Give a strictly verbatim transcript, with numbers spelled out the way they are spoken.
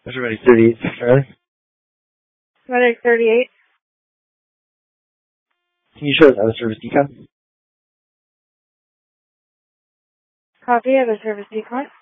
Everybody thirty-eight, Charlie. Medic thirty-eight. Can you show us out of service decon? Copy, out of service decon.